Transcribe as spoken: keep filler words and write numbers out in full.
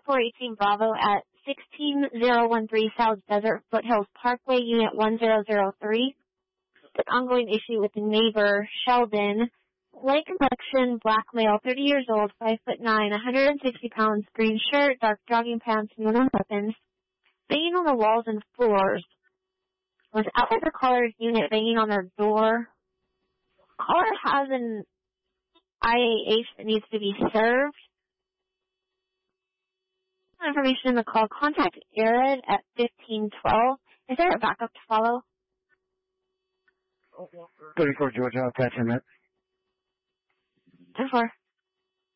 four eighteen Bravo at sixteen zero one three South Desert Foothills Parkway, Unit one zero zero three. An ongoing issue with the neighbor, Sheldon. Light complexion, black male, thirty years old, five foot nine, one hundred sixty pounds, green shirt, dark jogging pants, no known weapons. Banging on the walls and floors. Was outside the caller's unit banging on their door. Caller has an I A H that needs to be served. Information in the call. Contact Arid at fifteen twelve. Is there a backup to follow? thirty-four Georgia, I'll catch him at. ten four.